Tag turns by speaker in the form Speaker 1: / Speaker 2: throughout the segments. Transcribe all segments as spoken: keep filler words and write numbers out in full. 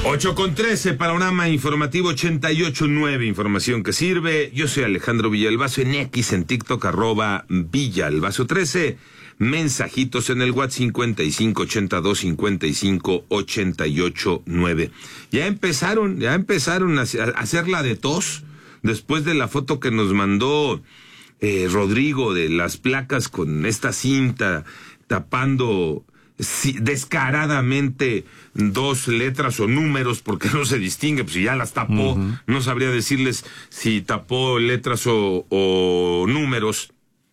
Speaker 1: ocho con trece, Panorama Informativo ochenta y ocho punto nueve, información que sirve. Yo soy Alejandro Villalbazo, en X, en TikTok, arroba Villalbazo trece. Mensajitos en el WhatsApp cincuenta y cinco ochenta y dos cincuenta y cinco ochenta y ocho nueve. Ya empezaron, ya empezaron a hacer la de tos, después de la foto que nos mandó eh, Rodrigo de las placas con esta cinta tapando sí, descaradamente dos letras o números, porque no se distingue, pues si ya las tapó, uh-huh. No sabría decirles si tapó letras o, o números.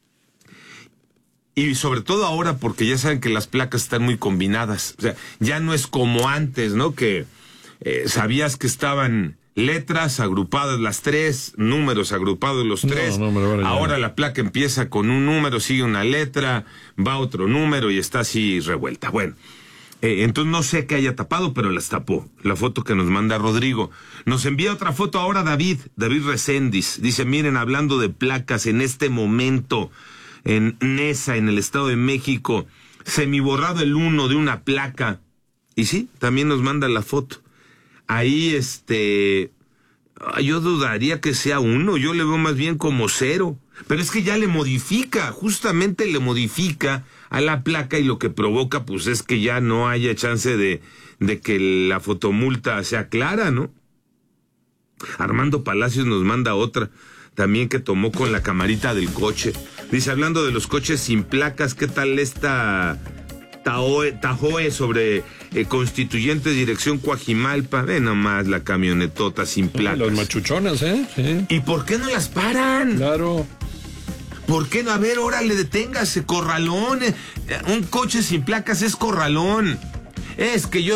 Speaker 1: Y sobre todo ahora, porque ya saben que las placas están muy combinadas. O sea, ya no es como antes, ¿no? Que eh, sabías que estaban letras agrupadas las tres, números agrupados los tres. No, no, ahora, ahora la placa empieza con un número, sigue una letra, va otro número y está así revuelta. Bueno, eh, entonces no sé qué haya tapado, pero las tapó. La foto que nos manda Rodrigo. Nos envía otra foto ahora David, David Reséndiz. Dice, miren, hablando de placas, en este momento, en Nesa, en el Estado de México, semiborrado el uno de una placa. Y sí, también nos manda la foto. Ahí, este, yo dudaría que sea uno, yo le veo más bien como cero. Pero es que ya le modifica, justamente le modifica a la placa y lo que provoca, pues, es que ya no haya chance de, de que la fotomulta sea clara, ¿no? Armando Palacios nos manda otra, también que tomó con la camarita del coche. Dice, hablando de los coches sin placas, ¿qué tal esta Tahoe, Tahoe sobre eh, Constituyentes, dirección Coajimalpa? Ve nomás la camionetota sin placas.
Speaker 2: Las machuchonas, ¿eh? Sí.
Speaker 1: ¿Y por qué no las paran?
Speaker 2: Claro.
Speaker 1: ¿Por qué no? A ver, órale, deténgase, corralón. Un coche sin placas es corralón. Es que yo